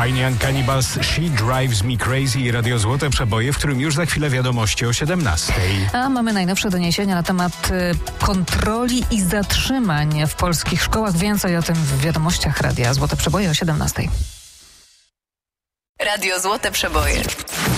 Fine Young Cannibals, She Drives Me Crazy i Radio Złote Przeboje, w którym już za chwilę wiadomości o 17:00. A mamy najnowsze doniesienia na temat kontroli i zatrzymań w polskich szkołach. Więcej o tym w wiadomościach Radia Złote Przeboje o 17:00. Radio Złote Przeboje.